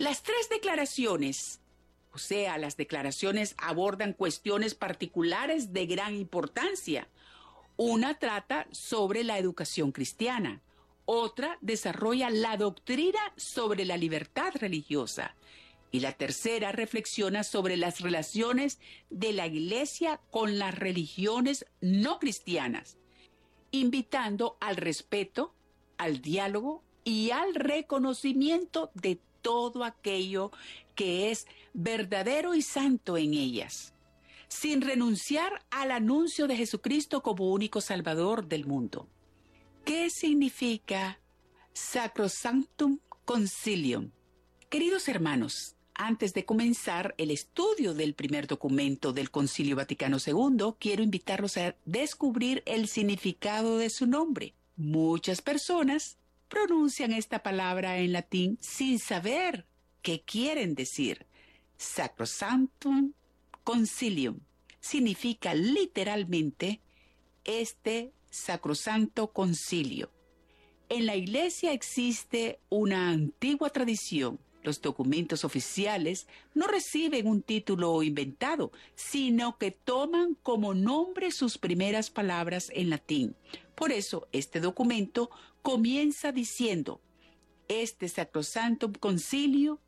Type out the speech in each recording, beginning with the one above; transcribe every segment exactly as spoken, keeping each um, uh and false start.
Las tres declaraciones, o sea, las declaraciones abordan cuestiones particulares de gran importancia. Una trata sobre la educación cristiana, otra desarrolla la doctrina sobre la libertad religiosa y la tercera reflexiona sobre las relaciones de la Iglesia con las religiones no cristianas, invitando al respeto, al diálogo y al reconocimiento de todo aquello que es verdadero y santo en ellas, sin renunciar al anuncio de Jesucristo como único Salvador del mundo. ¿Qué significa Sacrosanctum Concilium? Queridos hermanos, antes de comenzar el estudio del primer documento del Concilio Vaticano segundo, quiero invitarlos a descubrir el significado de su nombre. Muchas personas pronuncian esta palabra en latín sin saber qué quieren decir. Sacrosanctum Concilium significa literalmente este sacrosanto concilio. En la Iglesia existe una antigua tradición. Los documentos oficiales no reciben un título inventado, sino que toman como nombre sus primeras palabras en latín. Por eso, este documento comienza diciendo: este sacrosanto concilio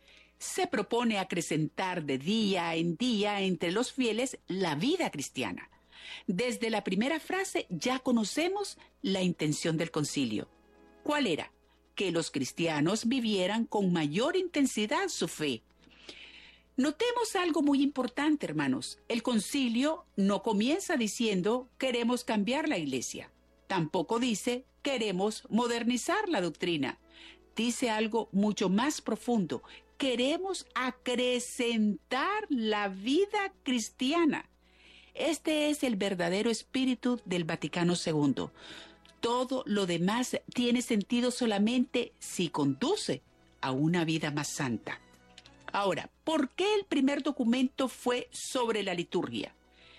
se propone acrecentar de día en día entre los fieles la vida cristiana. Desde la primera frase ya conocemos la intención del concilio. ¿Cuál era? Que los cristianos vivieran con mayor intensidad su fe. Notemos algo muy importante, hermanos. El concilio no comienza diciendo queremos cambiar la Iglesia. Tampoco dice queremos modernizar la doctrina. Dice algo mucho más profundo. Queremos acrecentar la vida cristiana. Este es el verdadero espíritu del Vaticano segundo. Todo lo demás tiene sentido solamente si conduce a una vida más santa. Ahora, ¿por qué el primer documento fue sobre la liturgia?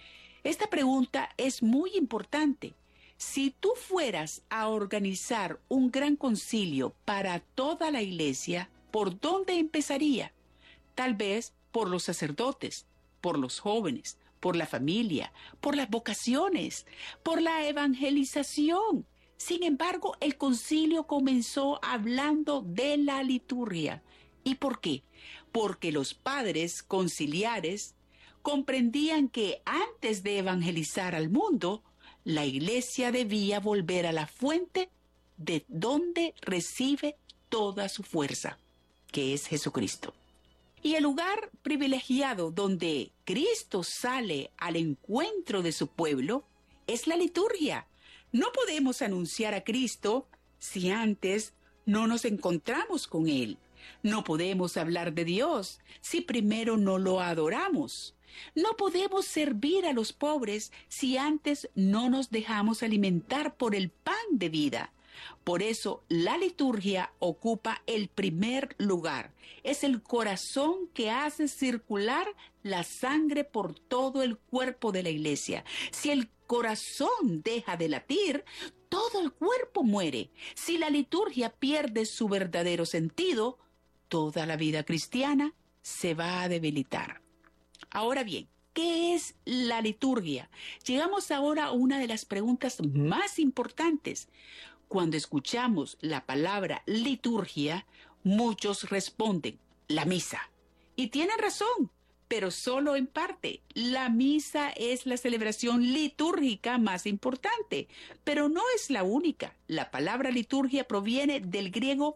Esta pregunta es muy importante. Si tú fueras a organizar un gran concilio para toda la Iglesia, ¿por dónde empezaría? Tal vez por los sacerdotes, por los jóvenes, por la familia, por las vocaciones, por la evangelización. Sin embargo, el concilio comenzó hablando de la liturgia. ¿Y por qué? Porque los padres conciliares comprendían que antes de evangelizar al mundo, la Iglesia debía volver a la fuente de donde recibe toda su fuerza, que es Jesucristo. Y el lugar privilegiado donde Cristo sale al encuentro de su pueblo es la liturgia. No podemos anunciar a Cristo si antes no nos encontramos con Él. No podemos hablar de Dios si primero no lo adoramos. No podemos servir a los pobres si antes no nos dejamos alimentar por el pan de vida. Por eso la liturgia ocupa el primer lugar. Es el corazón que hace circular la sangre por todo el cuerpo de la Iglesia. Si el corazón deja de latir, todo el cuerpo muere. Si la liturgia pierde su verdadero sentido, toda la vida cristiana se va a debilitar. Ahora bien, ¿qué es la liturgia? Llegamos ahora a una de las preguntas más importantes. Cuando escuchamos la palabra liturgia, muchos responden, la misa. Y tienen razón, pero solo en parte. La misa es la celebración litúrgica más importante, pero no es la única. La palabra liturgia proviene del griego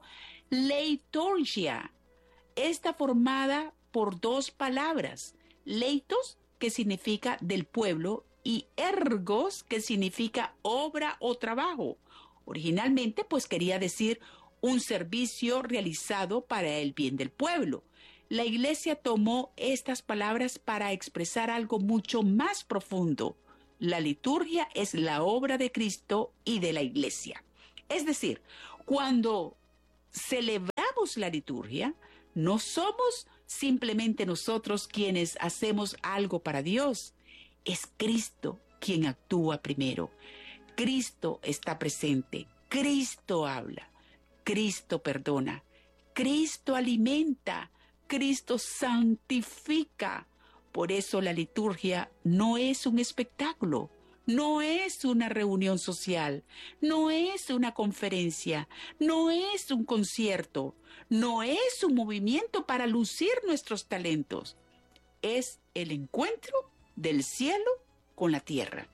leitorgia. Está formada por dos palabras, leitos, que significa del pueblo, y ergos, que significa obra o trabajo. Originalmente, pues quería decir un servicio realizado para el bien del pueblo. La Iglesia tomó estas palabras para expresar algo mucho más profundo. La liturgia es la obra de Cristo y de la Iglesia. Es decir, cuando celebramos la liturgia, no somos simplemente nosotros quienes hacemos algo para Dios. Es Cristo quien actúa primero. Cristo está presente, Cristo habla, Cristo perdona, Cristo alimenta, Cristo santifica. Por eso la liturgia no es un espectáculo, no es una reunión social, no es una conferencia, no es un concierto, no es un movimiento para lucir nuestros talentos. Es el encuentro del cielo con la tierra.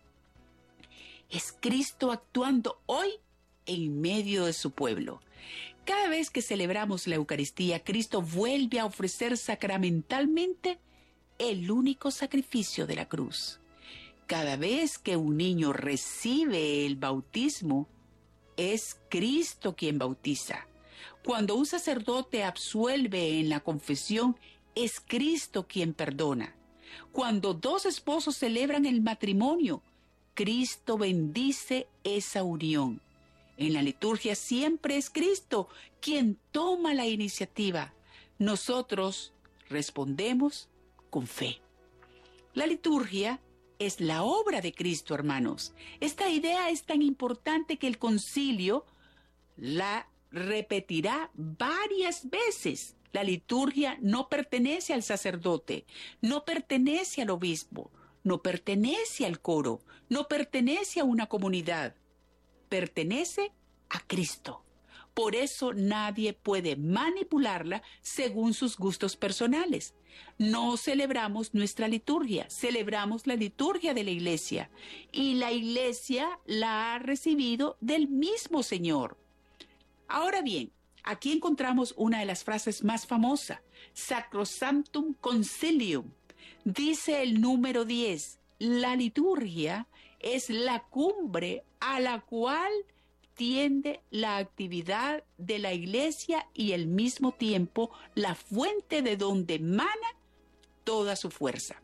Es Cristo actuando hoy en medio de su pueblo. Cada vez que celebramos la Eucaristía, Cristo vuelve a ofrecer sacramentalmente el único sacrificio de la cruz. Cada vez que un niño recibe el bautismo, es Cristo quien bautiza. Cuando un sacerdote absuelve en la confesión, es Cristo quien perdona. Cuando dos esposos celebran el matrimonio, Cristo bendice esa unión. En la liturgia siempre es Cristo quien toma la iniciativa. Nosotros respondemos con fe. La liturgia es la obra de Cristo, hermanos. Esta idea es tan importante que el concilio la repetirá varias veces. La liturgia no pertenece al sacerdote, no pertenece al obispo, no pertenece al coro, no pertenece a una comunidad. Pertenece a Cristo. Por eso nadie puede manipularla según sus gustos personales. No celebramos nuestra liturgia, celebramos la liturgia de la Iglesia. Y la Iglesia la ha recibido del mismo Señor. Ahora bien, aquí encontramos una de las frases más famosas, Sacrosanctum Concilium. Dice el número diez, la liturgia es la cumbre a la cual tiende la actividad de la Iglesia y al mismo tiempo la fuente de donde emana toda su fuerza.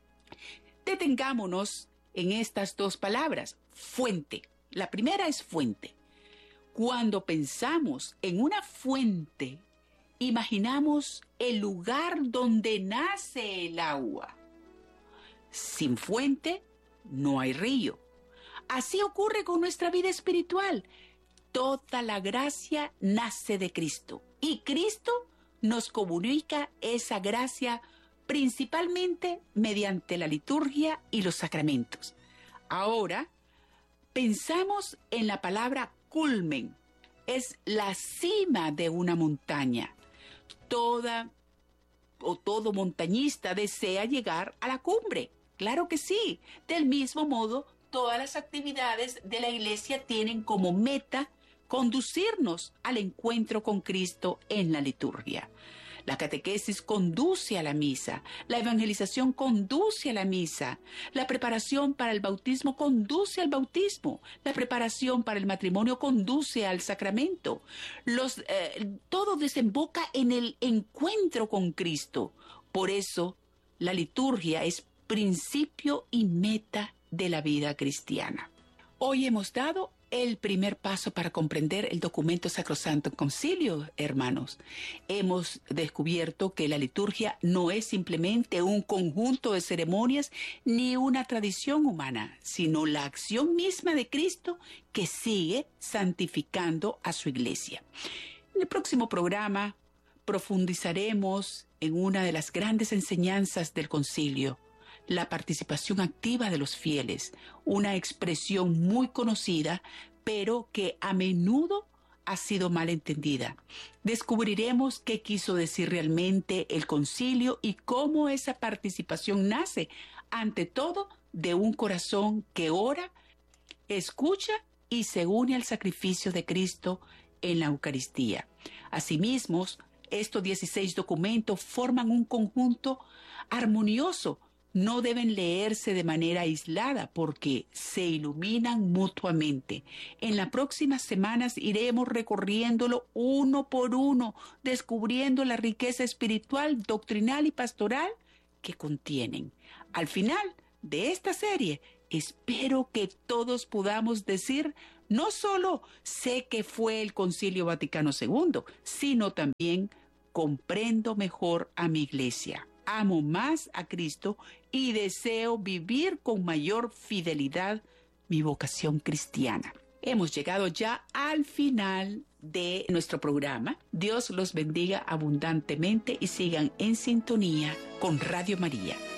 Detengámonos en estas dos palabras, fuente. La primera es fuente. Cuando pensamos en una fuente, imaginamos el lugar donde nace el agua. Sin fuente, no hay río. Así ocurre con nuestra vida espiritual. Toda la gracia nace de Cristo y Cristo nos comunica esa gracia principalmente mediante la liturgia y los sacramentos. Ahora, pensamos en la palabra culmen. Es la cima de una montaña. Toda o todo montañista desea llegar a la cumbre. Claro que sí. Del mismo modo, todas las actividades de la Iglesia tienen como meta conducirnos al encuentro con Cristo en la liturgia. La catequesis conduce a la misa, la evangelización conduce a la misa, la preparación para el bautismo conduce al bautismo, la preparación para el matrimonio conduce al sacramento. Los, eh, todo desemboca en el encuentro con Cristo. Por eso, la liturgia es principio y meta de la vida cristiana. Hoy hemos dado el primer paso para comprender el documento Sacrosanctum Concilium, hermanos. Hemos descubierto que la liturgia no es simplemente un conjunto de ceremonias ni una tradición humana, sino la acción misma de Cristo que sigue santificando a su Iglesia. En el próximo programa profundizaremos en una de las grandes enseñanzas del concilio, la participación activa de los fieles, una expresión muy conocida, pero que a menudo ha sido mal entendida. Descubriremos qué quiso decir realmente el concilio y cómo esa participación nace, ante todo, de un corazón que ora, escucha y se une al sacrificio de Cristo en la Eucaristía. Asimismo, estos dieciséis documentos forman un conjunto armonioso. No deben leerse de manera aislada porque se iluminan mutuamente. En las próximas semanas iremos recorriéndolo uno por uno, descubriendo la riqueza espiritual, doctrinal y pastoral que contienen. Al final de esta serie, espero que todos podamos decir, no solo sé que fue el Concilio Vaticano segundo, sino también comprendo mejor a mi Iglesia. Amo más a Cristo y deseo vivir con mayor fidelidad mi vocación cristiana. Hemos llegado ya al final de nuestro programa. Dios los bendiga abundantemente y sigan en sintonía con Radio María.